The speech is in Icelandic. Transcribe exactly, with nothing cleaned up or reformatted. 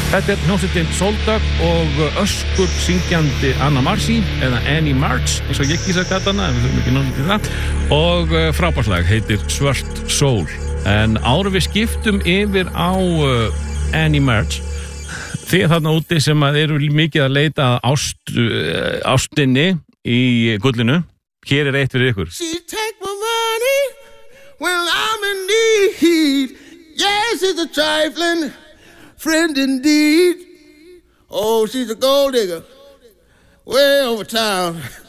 Þetta er hljómsveitin Soulduck og öskur syngjandi Anna Marcy eða Annie March eins og ég kýsa að kalla hana en við þurfum ekki náttúrulega til það og frábærslag heitir Svört Sól en áður við skiptum yfir á uh, Annie March þið þarna úti sem að eru mikið að leita að ást, uh, ástinni í gullinu hér er eitt fyrir ykkur She take my money when I'm in need Yes, it's a trifling friend indeed. Oh, she's a gold digger way over town.